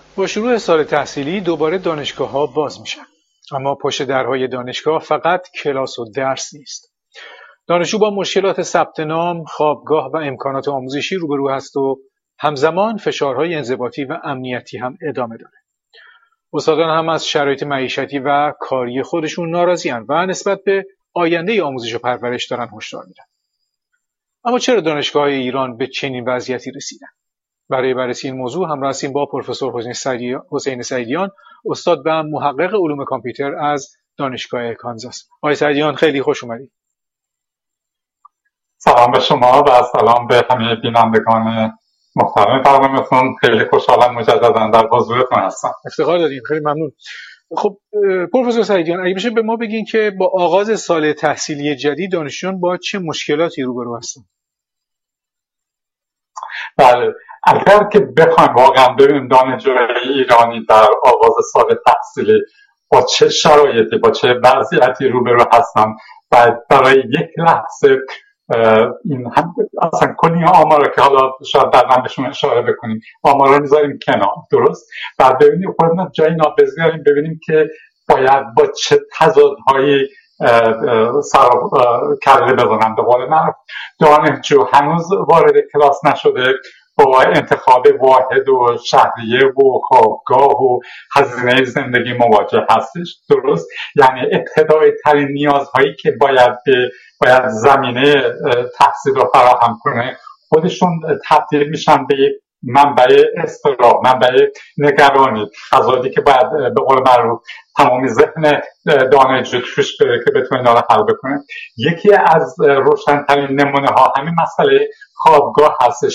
با شروع سال تحصیلی دوباره دانشگاه‌ها باز میشن. اما پشت درهای دانشگاه فقط کلاس و درس نیست. دانشجو با مشکلات ثبت نام، خوابگاه و امکانات آموزشی روبرو هست و همزمان فشارهای انضباطی و امنیتی هم ادامه داره. استادان هم از شرایط معیشتی و کاری خودشون ناراضی‌اند و نسبت به آینده آموزش و پرورش دارن هشدار میدن. اما چرا دانشگاه‌های ایران به چنین وضعیتی رسیدن؟ برای بررسی این موضوع همراه هستیم با پروفسور حسین سعیدیان، استاد و محقق علوم کامپیوتر از دانشگاه کانزاس. آقای سعیدیان خیلی خوش اومدید. سلام به شما و سلام به همه بینندگان محترم برنامه‌تون. خیلی خوشحالم مجددا در حضورتون هستم. افتخار داریم، خیلی ممنون. خب پروفسور سعیدیان، اگه بشه به ما بگین که با آغاز سال تحصیلی جدید دانشجویان با چه مشکلاتی روبرو هستن؟ بله، اگر که بخوایم واقعا ببینیم دانشجوی ایرانی در آغاز سال تحصیلی با چه شرایطی، با چه وضعیتی روبرو هستن و برای یک لحظه این هم اصلا کلی آمارا که حالا شاید بعداً بهشون اشاره بکنیم، آمارا رو میذاریم کنار، درست؟ بعد ببینیم خودمون جای نابض بیاریم، ببینیم که باید با چه تضادهایی سر کله بزنن. به قول معروف دانشجو هنوز وارد کلاس نشده، با انتخاب واحد و شهریه و خوابگاه و هزینه زندگی مواجه هستش، درست؟ یعنی ابتدایی ترین نیازهایی که باید زمینه تحصیل رو فراهم کنه خودشون تبدیل میشن به یک منبع اضطراب، منبع نگرانی، تضادی که باید به قول معروف تمام ذهن دانشجو توش بره که بتونه اینا رو حل بکنه. یکی از روشن‌ترین نمونه ها همین مسئله خوابگاه هستش